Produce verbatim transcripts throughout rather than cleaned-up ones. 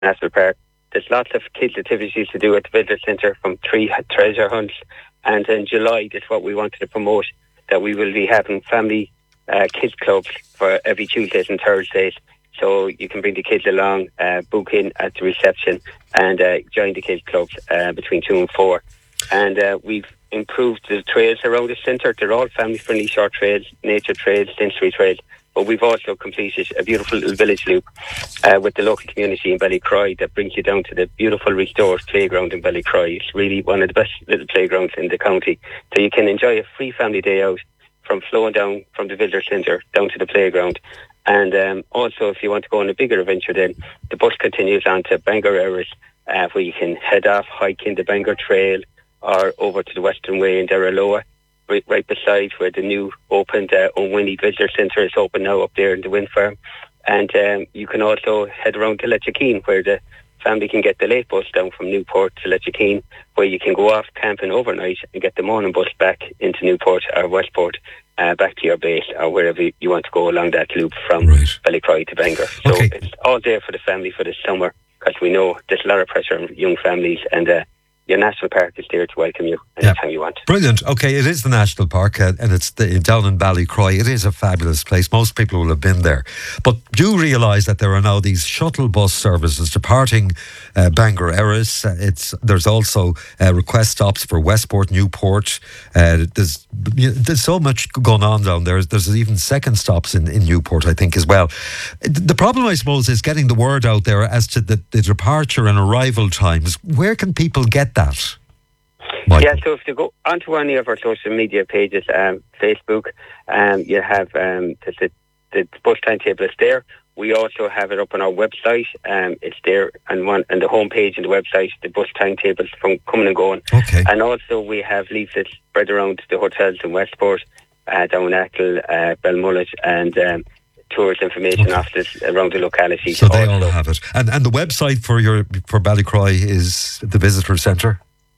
National Park. There's lots of kids' activities to do at the Visitor Centre, from tree treasure hunts. And in July, that's what we wanted to promote, that we will be having family uh, kids clubs for every Tuesdays and Thursdays. So you can bring the kids along, uh, book in at the reception, and uh, join the kids clubs uh, between two and four. And uh, we've improved the trails around the centre. They're all family-friendly short trails, nature trails, sensory trails. But we've also completed a beautiful little village loop uh, with the local community in Ballycroy that brings you down to the beautiful restored playground in Ballycroy. It's really one of the best little playgrounds in the county. So you can enjoy a free family day out from flowing down from the visitor centre down to the playground. And um, also, if you want to go on a bigger adventure, then the bus continues on to Bangor Erris, uh, where you can head off hiking the Bangor Trail or over to the Western Way in Derraloa, right, right beside where the new opened uh, O'Winnie Visitor Centre is open now up there in the wind farm. And um, you can also head around to Letchakeen, where the family can get the late bus down from Newport to Letchakeen, where you can go off camping overnight and get the morning bus back into Newport or Westport, uh, back to your base or wherever you want to go along that loop from right. Ballycroy to Bangor. So okay. It's all there for the family for the summer, because we know there's a lot of pressure on young families, and uh, your national park is there to welcome you anytime yeah. you want. Brilliant. Okay, it is the national park, uh, and it's the, down in Ballycroy. It is a fabulous place. Most people will have been there. But do realise that there are now these shuttle bus services departing uh, Bangor Erris. Uh, it's there's also uh, request stops for Westport, Newport. Uh, there's there's so much going on down there. There's even second stops in, in Newport, I think, as well. The problem, I suppose, is getting the word out there as to the, the departure and arrival times. Where can people get that? Michael? Yeah, so if you go onto any of our social media pages, um, Facebook, um, you have um, the, the, the bus timetable is there. We also have it up on our website. Um, it's there on one on the homepage and the website, the bus timetables from coming and going. Okay. And also we have leaflets spread around the hotels in Westport, uh, down Achill, uh, Belmullet, and um, tourist information okay. offices around the locality. So they all have it. And and the website for your for Ballycroy is the visitor centre?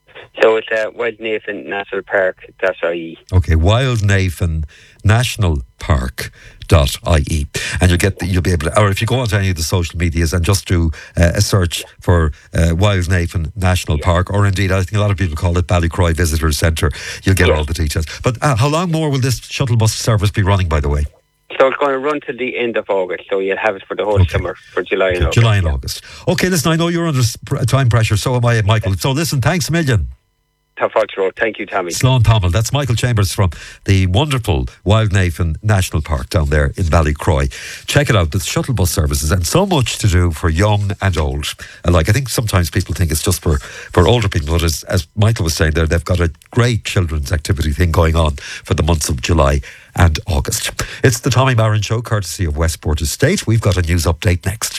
So it's uh, Wildnathan National Park dot I E. Okay, Wildnathan National Park dot I E, and you'll get the, you'll be able to, or if you go onto any of the social medias and just do uh, a search for uh, Wildnathan National yeah. Park, or indeed I think a lot of people call it Ballycroy Visitor Centre, you'll get yeah. all the details. But uh, how long more will this shuttle bus service be running, by the way? So it's going to run till the end of August, so you'll have it for the whole okay. summer, for July and okay. August. July and yeah. August. Okay, listen, I know you're under time pressure, so am I, Michael. So listen, thanks a million. Road. Thank you, Tommy. Sloan Thommel. That's Michael Chambers from the wonderful Wildnathan National Park down there in Ballycroy. Check it out. The shuttle bus services, and so much to do for young and old. And like, I think sometimes people think it's just for, for older people, but as, as Michael was saying there, they've got a great children's activity thing going on for the months of July and August. It's the Tommy Marin Show, courtesy of Westport Estate. We've got a news update next.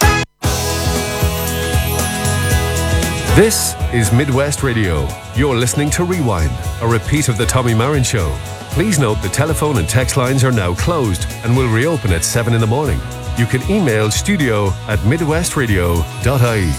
This is Midwest Radio. You're listening to Rewind, a repeat of the Tommy Marin Show. Please note the telephone and text lines are now closed and will reopen at seven in the morning. You can email studio at midwestradio dot I E.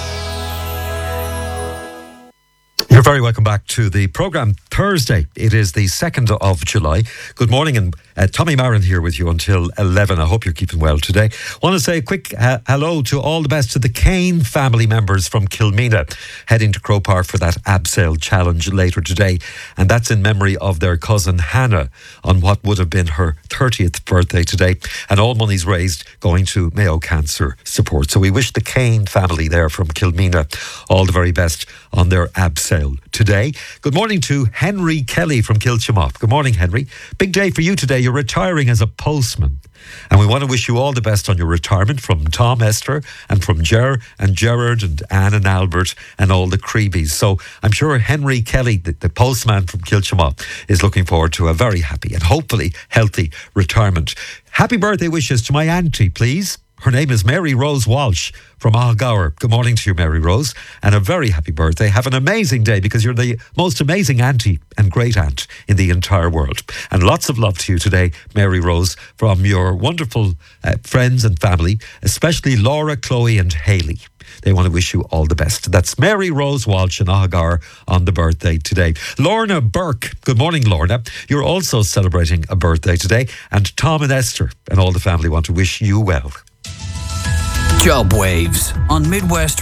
You're very welcome back to the programme. Thursday, it is the second of July. Good morning, and uh, Tommy Marin here with you until eleven. I hope you're keeping well today. Want to say a quick uh, hello to all the best to the Kane family members from Kilmena, heading to Croke Park for that abseil challenge later today. And that's in memory of their cousin Hannah on what would have been her thirtieth birthday today. And all money's raised going to Mayo Cancer Support. So we wish the Kane family there from Kilmena all the very best on their abseil today. Good morning to Henry Kelly from Kilchimop. Good morning, Henry. Big day for you today. You're retiring as a postman. And we want to wish you all the best on your retirement from Tom, Esther, and from Ger and Gerard and Anne and Albert and all the Creebies. So I'm sure Henry Kelly, the, the postman from Kilchimop, is looking forward to a very happy and hopefully healthy retirement. Happy birthday wishes to my auntie, please. Her name is Mary Rose Walsh from Ahgower. Good morning to you, Mary Rose, and a very happy birthday. Have an amazing day, because you're the most amazing auntie and great aunt in the entire world. And lots of love to you today, Mary Rose, from your wonderful uh, friends and family, especially Laura, Chloe and Hayley. They want to wish you all the best. That's Mary Rose Walsh in Ahgower on the birthday today. Lorna Burke. Good morning, Lorna. You're also celebrating a birthday today. And Tom and Esther and all the family want to wish you well. Job Waves on Midwest